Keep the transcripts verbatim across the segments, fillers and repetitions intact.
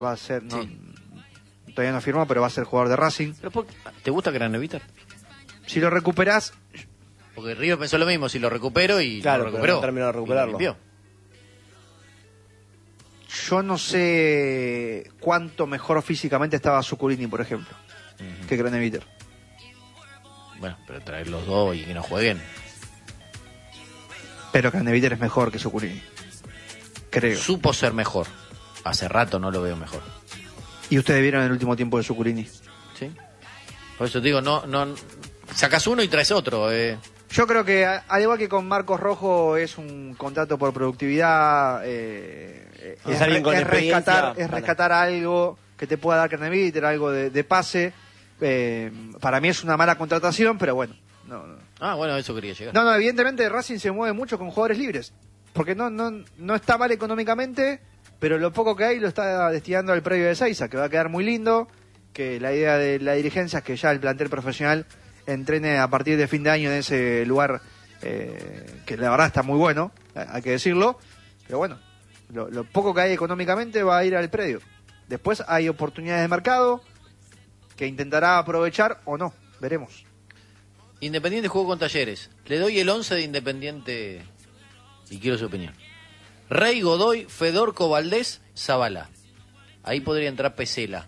va a ser, no, Sí. todavía no firmó, pero va a ser jugador de Racing. ¿Pero por- ¿Te gusta Craneviter? Si lo recuperás, Porque River pensó lo mismo, si lo recupero y Claro, lo pero recuperó. no terminó de recuperarlo. Y lo limpió. yo no sé cuánto mejor físicamente estaba Zuculini, por ejemplo, Ujú. que Craneviter. Bueno, pero traer los dos y que no jueguen. Pero Craneviter es mejor que Zuculini, creo. Supo ser mejor. Hace rato no lo veo mejor. Y ustedes vieron el último tiempo de Zuculini. ¿Sí? Por eso te digo, no, no, sacas uno y traes otro. Eh. Yo creo que, a- al igual que con Marcos Rojo, es un contrato por productividad. Eh, Es es, alguien con es experiencia, rescatar, es para- rescatar algo que te pueda dar Craneviter, algo de, de pase. Eh, para mí es una mala contratación, pero bueno. No, no. Ah, bueno, a eso quería llegar. No, no, evidentemente Racing se mueve mucho con jugadores libres. Porque no, no, no está mal económicamente, pero lo poco que hay lo está destinando al predio de Seiza, que va a quedar muy lindo. Que la idea de la dirigencia es que ya el plantel profesional entrene a partir de fin de año en ese lugar, eh, que la verdad está muy bueno, hay que decirlo. Pero bueno, lo, lo poco que hay económicamente va a ir al predio. Después hay oportunidades de mercado que intentará aprovechar o no, veremos. Independiente jugó con Talleres. Le doy el once de Independiente y quiero su opinión. Rey, Godoy, Fedorco, Valdés, Zavala. Ahí podría entrar Pesela.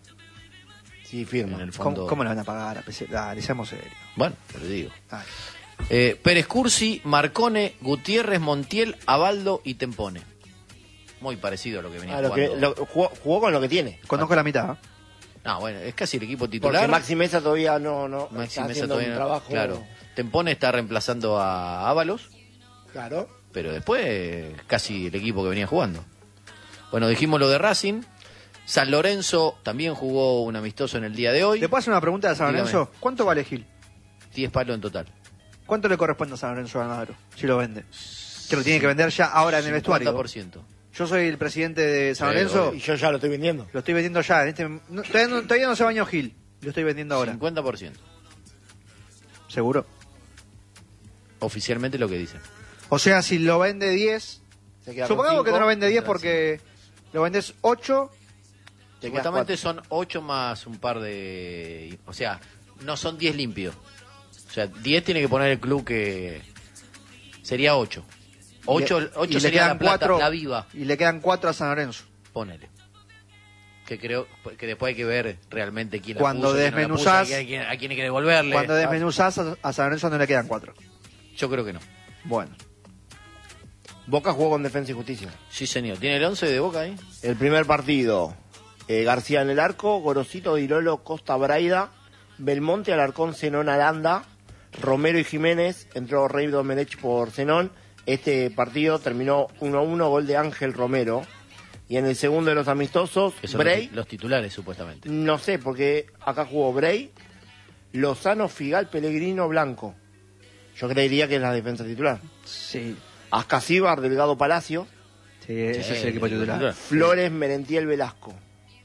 Sí, firma. En el fondo. ¿Cómo, cómo le van a pagar a P C? Dale, seamos serios. Bueno, te lo digo. Dale. Eh, Pérez Cursi, Marcone, Gutiérrez, Montiel, Abaldo y Tempone. Muy parecido a lo que venía Ah, lo jugando. que, lo- jugó, jugó con lo que tiene. Conozco la mitad, ¿eh? No, bueno, es casi el equipo titular. Porque Maxi Mesa todavía no, no Maxi está Mesa haciendo todavía un no- trabajo. Claro. Tempone está reemplazando a Ábalos, Claro. pero después eh, casi el equipo que venía jugando. Bueno, dijimos lo de Racing. San Lorenzo también jugó un amistoso en el día de hoy. ¿Le puedo hacer una pregunta a San Dígame. Lorenzo? ¿Cuánto vale Gil? diez palos en total. ¿Cuánto le corresponde a San Lorenzo Ganadero si lo vende? Que lo tiene que vender ya ahora en el vestuario. cincuenta por ciento. Yo soy el presidente de San Sí, Lorenzo, obvio. Y yo ya lo estoy vendiendo. lo estoy vendiendo ya. En este, no, todavía, no, todavía no se bañó Gil, lo estoy vendiendo ahora. cincuenta por ciento. ¿Seguro? Oficialmente lo que dicen. O sea, si lo vende diez, Se queda con supongamos que cinco. no lo vende diez Claro, porque lo vendes ocho. Te quedas Supuestamente cuatro. son ocho más un par de... O sea, no son diez limpios. O sea, diez tiene que poner el club que... Sería ocho. ocho, Y- ocho y le sería quedan la plata, cuatro- la viva. Y le quedan cuatro a San Lorenzo. Ponele. Que creo que después hay que ver realmente quién la Cuando puso, quién no la puso, desmenuzás- a quién- a quién, a quién hay que devolverle. Cuando desmenuzás a, a San Lorenzo no le quedan cuatro. Yo creo que no. Bueno. Boca jugó con Defensa y Justicia. Sí, señor. ¿Tiene el once de Boca ahí? El primer partido, eh, García en el arco, Gorosito, Dilolo, Costa Braida, Belmonte, Alarcón, Zenón, Aranda, Romero y Jiménez, entró Rey Domenech por Zenón. Este partido terminó uno a uno, gol de Ángel Romero. Y en el segundo de los amistosos, Que son Bray, los, los titulares, supuestamente. no sé, porque acá jugó Bray, Lozano, Figal, Pellegrino, Blanco. Yo creería que es la defensa titular. Sí. Ascasíbar, Delgado Palacio, Sí, ese Sí, es el equipo titular. Flores, Merentiel, Velasco.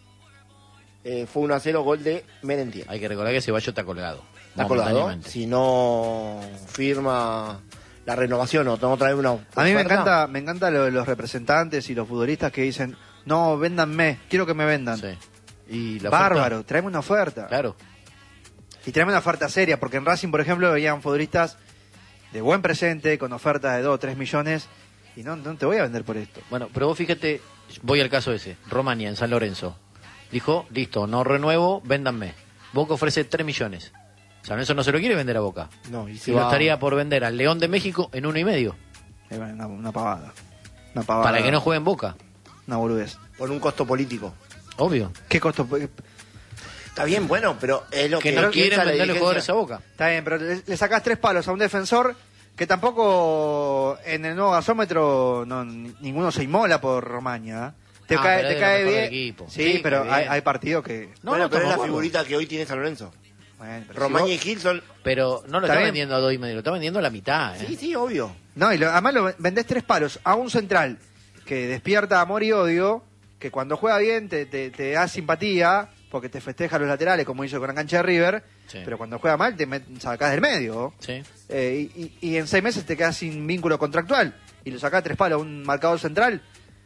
Eh, fue uno a cero, gol de Merentiel. Hay que recordar que Ceballos está colgado. Está colgado. momentáneamente. Si no firma la renovación o tengo que traer una. A mí me oferta, encanta, me encanta lo de los representantes y los futbolistas que dicen, no, véndanme, quiero que me vendan. Sí. Y la oferta- Bárbaro, tráeme una oferta. Claro. Y tráeme una oferta seria, porque en Racing, por ejemplo, veían futbolistas de buen presente, con ofertas de dos o tres millones, y no, no te voy a vender por esto. Bueno, pero vos fíjate, voy al caso ese. Romania, en San Lorenzo. Dijo, listo, no renuevo, véndanme. Boca ofrece tres millones. San Lorenzo no se lo quiere vender a Boca. No, y Y se lo va- estaría por vender al León de México en uno y medio. Eh, bueno, Una, una pavada. Una pavada. Para que no juegue en Boca. Una boludez. por un costo político. Obvio. ¿Qué costo? Está bien, bueno, pero es lo Que que, no piensa quieren la venderle dirigencia. jugadores a Boca. Está bien, pero le, le sacás tres palos a un defensor que tampoco en el nuevo gasómetro no, ni- ninguno se inmola por Romaña. Te Ah, cae, pero te es cae lo mejor bien. del equipo. Sí, Sí, pero qué hay, bien. hay partidos que. No, bueno, no, pero es estamos la de acuerdo. figurita que hoy tiene San Lorenzo. Bueno, pero si Romaña vos- y Gil son. Pero no lo Está está, bien. vendiendo a dos y medio, lo está vendiendo a la mitad. ¿eh? Sí, sí, obvio. No, y lo- además lo vendés tres palos a un central que despierta amor y odio, que cuando juega bien te, te, te da simpatía, porque te festeja los laterales, como hizo con la cancha de River, Sí. pero cuando juega mal te met- sacás del medio. Sí. Eh, y, y- y en seis meses te quedas sin vínculo contractual y lo sacás tres palos a un marcador central.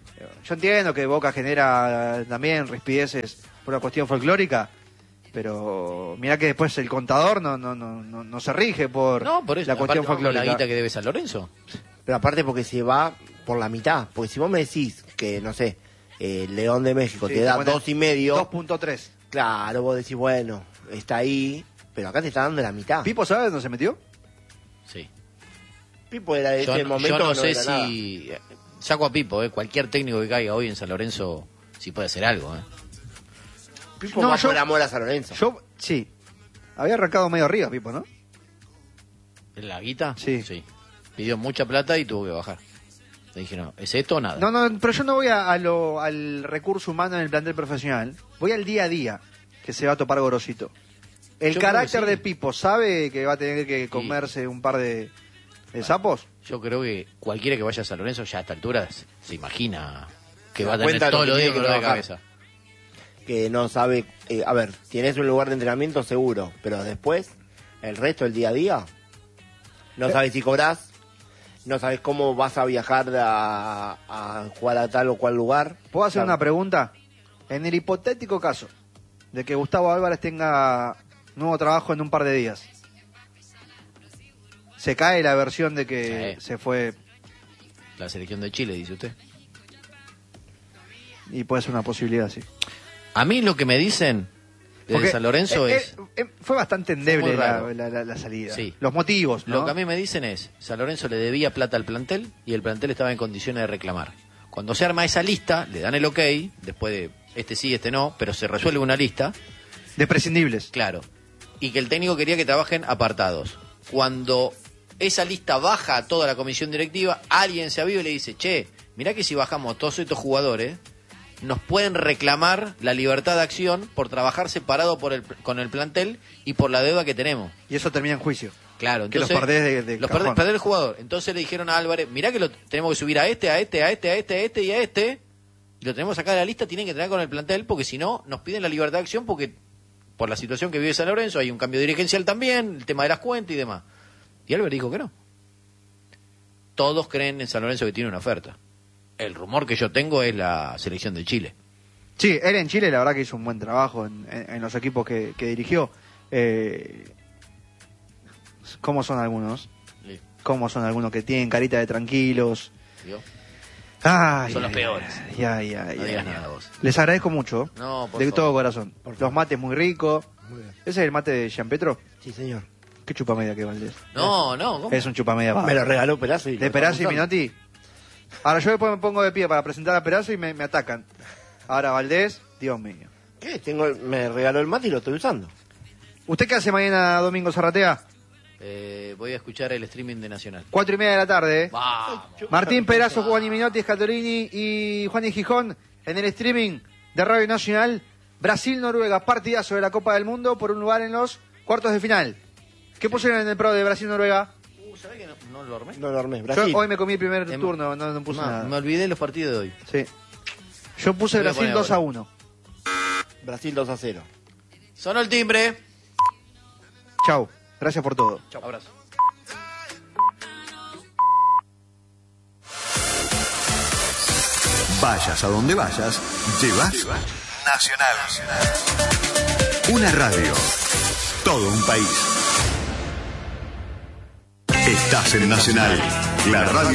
Yo entiendo que Boca genera también rispideces por una cuestión folclórica, pero mirá que después el contador no no no no, no se rige por, No, por eso, la cuestión aparte, folclórica. la guita que debe San Lorenzo. Pero aparte porque se va por la mitad. Porque si vos me decís que, no sé, eh, León de México Sí, te da pone dos y medio, dos punto tres. claro, vos decís, bueno, está ahí, pero acá te está dando la mitad. ¿Pipo sabe dónde se metió? Sí. Pipo era de Yo, ese no- momento. yo no, sé era nada. si... Saco a Pipo, ¿eh? Cualquier técnico que caiga hoy en San Lorenzo, sí puede hacer algo, ¿eh? Pipo No, va yo- por amor a San Lorenzo. Yo, sí. Había arrancado medio arriba, Pipo, ¿no? ¿En la guita? Sí. Pidió mucha plata y tuvo que bajar. Le dije, no, ¿es esto o nada? No, no, pero yo no voy a, a lo, al recurso humano en el plantel profesional. Voy al día a día que se va a topar Gorosito. El Yo creo carácter que sí. de Pipo, ¿sabe que va a tener que comerse un par de, de sapos? Yo creo que cualquiera que vaya a San Lorenzo ya a esta altura se, se imagina que Se va a da tener cuenta de lo todos que los días tiene que dolor de trabajar. cabeza. Que no sabe, eh, a ver, tienes un lugar de entrenamiento seguro, pero después, el resto del día a día, no sabes si cobrás, no sabes cómo vas a viajar a, a jugar a tal o cual lugar. ¿Puedo hacer Claro. una pregunta? En el hipotético caso de que Gustavo Álvarez tenga nuevo trabajo en un par de días, ¿se cae la versión de que Sí. se fue La selección de Chile, dice usted. y puede ser una posibilidad, sí? A mí lo que me dicen de Porque, San Lorenzo eh, es... eh, eh, fue bastante endeble muy la, raro. la- la- la salida. Sí. Los motivos, ¿no? Lo que a mí me dicen es, San Lorenzo le debía plata al plantel y el plantel estaba en condiciones de reclamar. Cuando se arma esa lista, le dan el ok, después de este sí, este no, pero se resuelve una lista, De prescindibles. claro, y que el técnico quería que trabajen apartados. Cuando esa lista baja a toda la comisión directiva, alguien se aviva y le dice, che, mirá que si bajamos todos estos jugadores, nos pueden reclamar la libertad de acción por trabajar separado por el, con el plantel y por la deuda que tenemos. Y eso termina en juicio. Claro, Que los entonces, perdés de- de los cajón. perdés, perdés el jugador. Entonces le dijeron a Álvarez, mirá que lo tenemos que subir a este, a este, a este, a este, a este y a este. Y lo tenemos acá de la lista, tienen que tener con el plantel, porque si no, nos piden la libertad de acción, porque por la situación que vive San Lorenzo, hay un cambio dirigencial también, el tema de las cuentas y demás. Y Álvarez dijo que no. Todos creen en San Lorenzo que tiene una oferta. El rumor que yo tengo es la selección de Chile. Sí, él en Chile la verdad que hizo un buen trabajo en, en- en los equipos que, que dirigió. Eh, ¿Cómo son algunos? Sí. ¿Cómo son algunos que tienen carita de tranquilos? ¿Vio? Ay, Son los ay, peores. ay, ay, ay, No ay, digas ay. nada vos. Les agradezco mucho. No, por de favor. todo corazón. Por Los favor. mates muy ricos. Muy bien. Ese es el mate de Gianpetro. Sí, señor. Qué chupamedia que Valdés. No, no, ¿cómo? Es un chupamedia. Me lo regaló Perazo y De lo Perazzo y estamos usando. Minotti. Ahora yo después me pongo de pie para presentar a Perazzo y me, me atacan. Ahora Valdés, Dios mío. ¿Qué? Tengo, el- me regaló el mate y lo estoy usando. ¿Usted qué hace mañana, Domingo Zarratea? Eh, voy a escuchar el streaming de Nacional. Cuatro y media de la tarde. ¿eh? Vamos. Martín Perazo, Juan y Minotti, Scatorini y Juan y Gijón en el streaming de Radio Nacional. Brasil-Noruega, partidazo de la Copa del Mundo por un lugar en los cuartos de final. ¿Qué pusieron en el pro de Brasil-Noruega? Uh, ¿sabés que no, no lo armé? No lo armé. Yo Brasil. hoy me comí el primer Em- turno, no, no puse No, nada. me olvidé los partidos de hoy. Sí. Yo puse Voy a Brasil poner dos a ahora. uno. Brasil dos a cero. Sonó el timbre. Chau. Gracias por todo. Abrazo. Vayas a donde vayas, llevas Nacional. Una radio. Todo un país. Estás en Nacional, la radio.